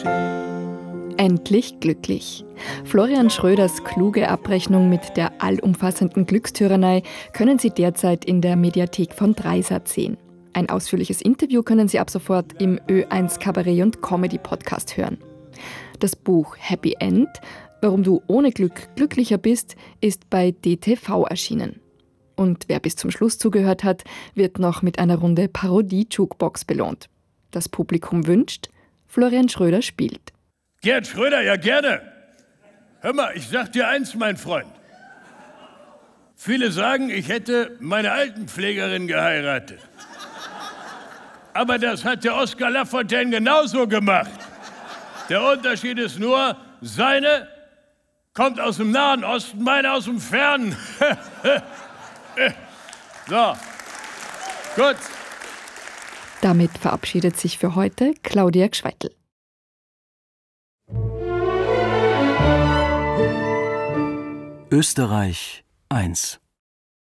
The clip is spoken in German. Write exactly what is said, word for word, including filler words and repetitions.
Endlich glücklich. Florian Schröders kluge Abrechnung mit der allumfassenden Glückstyrannei können Sie derzeit in der Mediathek von Dreisat sehen. Ein ausführliches Interview können Sie ab sofort im Ö eins Kabarett- und Comedy-Podcast hören. Das Buch Happy End, warum du ohne Glück glücklicher bist, ist bei D T V erschienen. Und wer bis zum Schluss zugehört hat, wird noch mit einer Runde Parodie-Jukebox belohnt. Das Publikum wünscht, Florian Schröder spielt. Gerd Schröder, ja gerne. Hör mal, ich sag dir eins, mein Freund. Viele sagen, ich hätte meine Altenpflegerin geheiratet. Aber das hat der Oskar Lafontaine genauso gemacht. Der Unterschied ist nur, seine kommt aus dem Nahen Osten, meine aus dem Fernen. So, gut. Damit verabschiedet sich für heute Claudia Gschweitel. Österreich eins